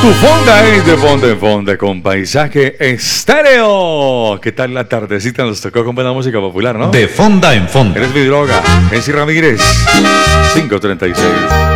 Tu fonda es de fonda en fonda con paisaje estéreo. ¿Qué tal la tardecita? Nos tocó con buena música popular, ¿no? De fonda en fonda. Eres mi droga. Ensi Ramírez, 536.